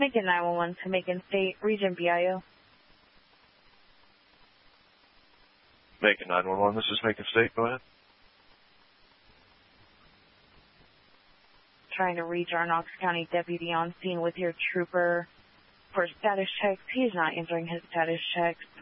Macon 911 to Macon State, Region BIO. Macon 911, this is Macon State, go ahead. Trying to reach our Knox County deputy on scene with your trooper for status checks. He is not answering his status checks.